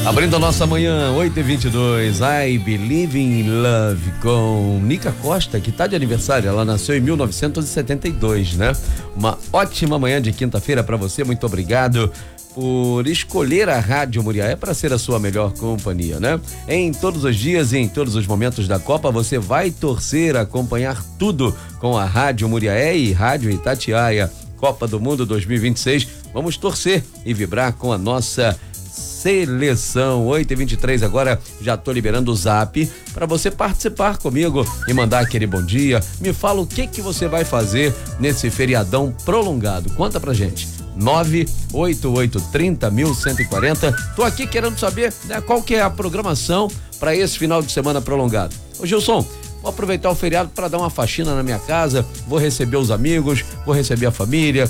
Abrindo a nossa manhã, 8h22, I Believe in Love, com Nica Costa, que tá de aniversário. Ela nasceu em 1972, né? Uma ótima manhã de quinta-feira para você. Muito obrigado por escolher a Rádio Muriaé para ser a sua melhor companhia, né? Em todos os dias e em todos os momentos da Copa, você vai torcer, acompanhar tudo com a Rádio Muriaé e Rádio Itatiaia. Copa do Mundo 2026, vamos torcer e vibrar com a nossa seleção. 8h23 agora, já tô liberando o zap para você participar comigo e mandar aquele bom dia. Me fala o que você vai fazer nesse feriadão prolongado. Conta pra gente. 98830-1140. Tô aqui querendo saber, né, qual que é a programação para esse final de semana prolongado. Ô Gilson, vou aproveitar o feriado para dar uma faxina na minha casa, vou receber os amigos, vou receber a família,